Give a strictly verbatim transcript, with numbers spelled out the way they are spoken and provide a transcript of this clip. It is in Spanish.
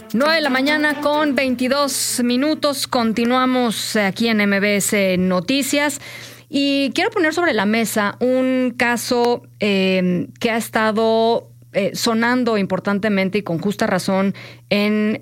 nueve de la mañana con veintidós minutos. Continuamos aquí en M B S Noticias. Y quiero poner sobre la mesa un caso eh, que ha estado eh, sonando importantemente y con justa razón en